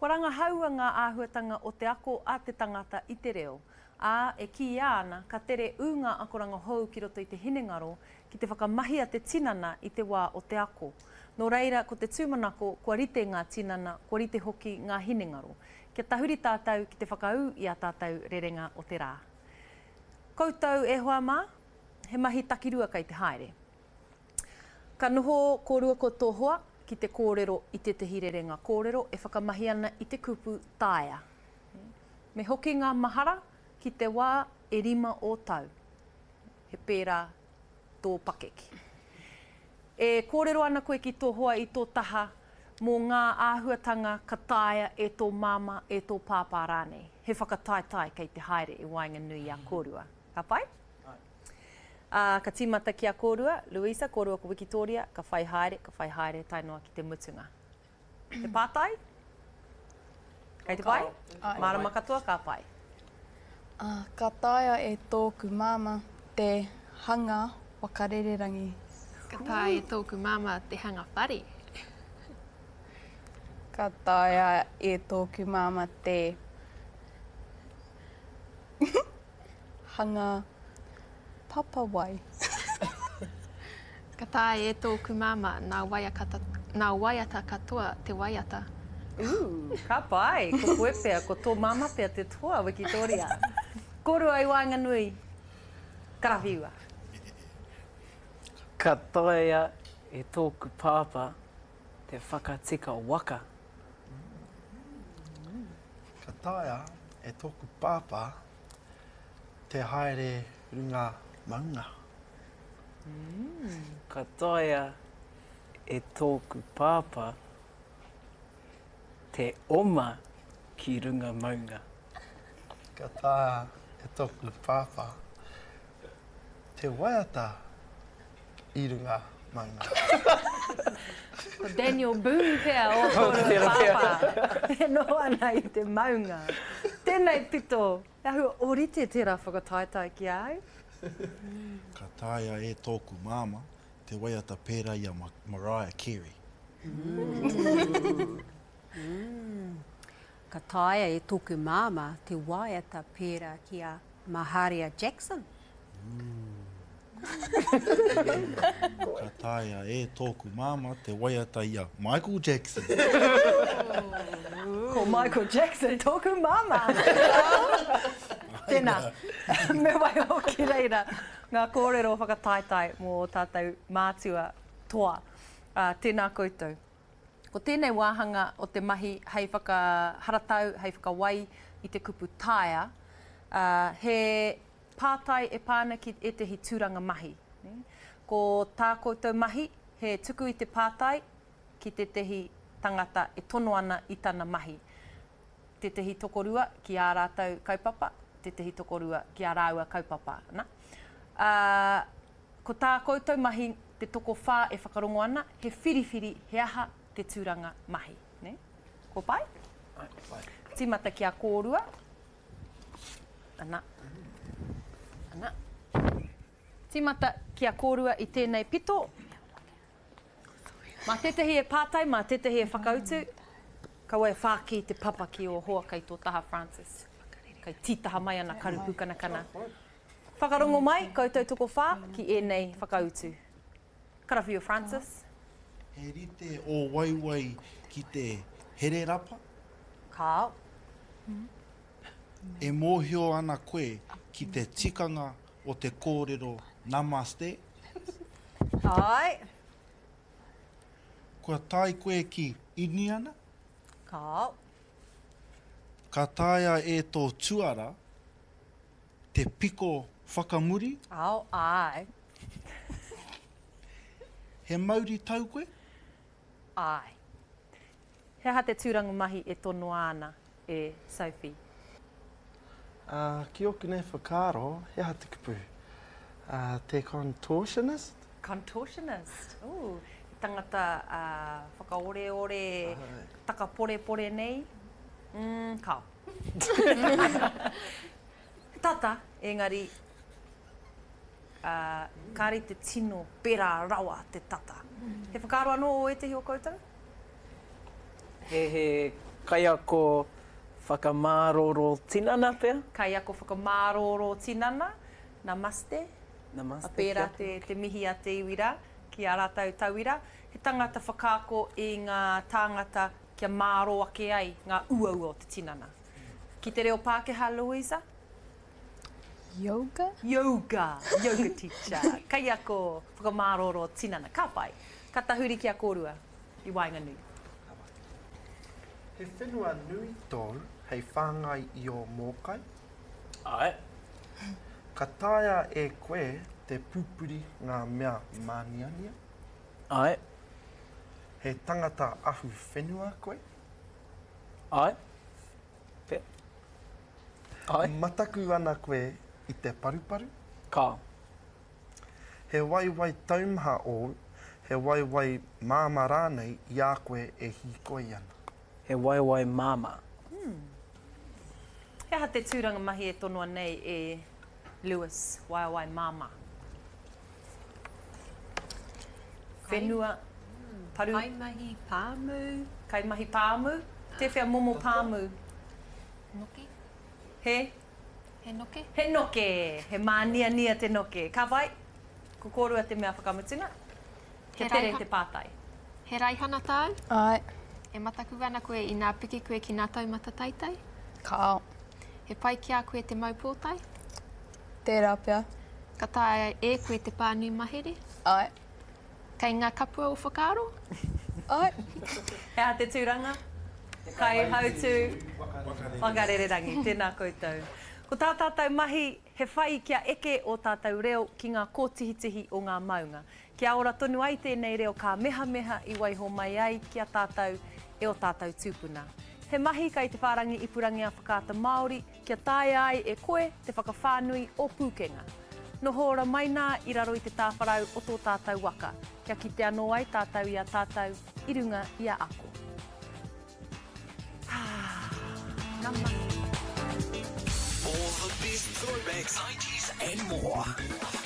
Ko ranga haua ngā āhuatanga o te ako a te tangata i te reo. E ki ana, ka tere unga akoranga hou ki roto i te hinengaro ki te whakamahia te tinana i te wā o te ako. Nō reira, ko te tūmanako, kua rite ngā tinana, kua rite hoki ngā hinengaro. Kia tahuri tātou ki te whakau i a tātou rerenga o te rā. Koutou e hoa mā, he mahi takirua kai te haere. Ka noho kōrua ko tō hoa ki te kōrero i te tehi rerenga kōrero e whakamahi ana i te kupu tāia. Me hoki ngā mahara ki te wā e 5 o tau. He pērā tō pakeki. E kōrero ana koe ki tō hoa i tō taha mō ngā āhuatanga ka tāia e tō māma e tō pāpā rānei. He whakataetai kei te haere i Wainganui a kōrua. Ka pai? Ka tīmata ki a kōrua, Luisa, kōrua ko Wikitoria, ka whai haere tainoa ki te mutunga. Te pātai? Kei te pai? Marama katoa, ka pai? Ka tāia e tōku māma te hanga wakarererangi. Ka tāia e tōku māma te hanga whare. Ka tāia e tōku māma te hanga papawai. Ka tāia e tōku māma nā waiata katoa te waiata. Ka pai, ko koe pēr, ko tō māma pēr te toa, Wikitoria. Kōrua i Wainganui, karawhiua. Ka tāia e tōku pāpā te whakatika waka. Ka tāia e tōku pāpā te haere runga maunga. Ka tāia e tōku pāpā te oma ki runga maunga. Ka tāia e tōku pāpā te waiata i runga maunga. Ko Daniel Boone pēr o kōrua pāpā. E noho ana i te maunga. Tēnei pito, ahu orite tērā whakataetai ki au. Ka tāia e tōku māma te waiata pērā i a Mariah Carey. Ka tāia e tōku māma te waiata pērā ki a Mahalia Jackson. Ka tāia e tōku māma te waiata i a Michael Jackson. Ko Michael Jackson, tōku māma. Tēnā, me wai hoki reira ngā kōrero whakataetai mō tātou mātua toa. Tēnā koutou. Ko tēnei wāhanga o te mahi hei whakaharatau, hei whakawai i te kupu tāia, he pātai e pāna ki e tehi tūranga mahi. Ko tā koutou mahi, he tuku i te pātai ki te tehi tangata e tono ana i tana mahi. Te tehi tokorua ki ā rātou kaupapa, te tehi tokorua ki ā rāua kaupapa. Ko tā koutou mahi, te toko whā e whakarongo ana, he whiriwhiri, he aha te tūranga mahi. Ne? Ko pai? Tīmata ki a kōrua. Ana. Tīmata ki a kōrua i tēnei pito. Mā tētahi e pātai, mā tētahi e whakautu. Kaua e whāki te papa ki o hoa kai tō taha Francis. Kai tītaha mai ana karupu kanakana. Whakarongo mai, koutou toko whā ki ēnei whakautu. Karawhiu Francis. He rite o waiwai ki te here rapa. Kāo. E mōhio ana koe ki te tikanga o te kōrero Namaste. Ai. Kua tai koe ki Iniana. Kāo. Ka tāia e tō tuara te piko whakamuri. Ao, ai. He mauri tau koe? Ai. He aha te tūranga mahi e tono ana e Sophie. Ki oku nei whakaro, he aha te kupu. Te contortionist? Contortionist. Ooh, tangata whakaore-ore, taka pore-pore nei. Kao. Tata, engari, kāri te tino pera rawa te tata. He whakaro anō o e te hio koutou? He Kai ako whakamāroro tinana pia. Kai ako whakamāroro tinana. Namaste. Namaste. A pērā te mihi a te iwira, ki a rātou tauira. He tangata whakaako i ngā tāngata kia māro ake ai ngā uaua o te tinana. Ki te reo Pākehā, Louisa? Yoga? Yoga teacher. Kai ako whakamāroro tinana. Ka pai, ka tahuri ki a kōrua i Wainganui. He whenua nui tōu hei whāngai i o mōkai. Ai. Ka taia e koe te pupuri ngā mea māniania. Ai. He tangata ahu whenua koe. Ai. Pia. Ai. Mataku ana koe i te paruparu. Ka. He waiwai taumaha o, he waiwai māma rānei i a koe e hikoi ana. He waiwai māma. He aha te tūranga mahi e tonua nei e Lewis, waiwai māma. Whenua, paru, Kaimahi pāmu. kaimahi pāmu, te whea momo pāmu. Noke? He? He noke? He noke, he mānia te noke. Ka vai, ko kōrua te mea whakamutunga. Kia He tere raiha- te pātai. He raihana tāu? Ai. E mataku ana koe i ngā piki koe ki ngā taumata taitai? Kao. He pai ki a koe te maupōtai? Tērā pia. Ka tae e koe te pānui mahere? Ai. Kei ngā kapua o whakaaro? Ai. He aha te tūranga? Kai hautu whakarererangi, tēnā koutou. Ko tā tātou mahi, he whai kia eke o tātou reo ki ngā kōtihitihi o ngā maunga. Kia ora tonu ai tēnei reo ka meha i waiho mai ai kia tātou e o tātou tūpuna. He mahi kai te whārangi ipurangi a whakaata Māori, kia tae ai e koe te whakawhānui o Pūkenga. No hōra mai nā i raro i te tāwharau o tō tātou waka. Kia kite anō ai tātou i a tātou, i runga i a ako. Ngā mahi. All the best throwbacks, 90s and more.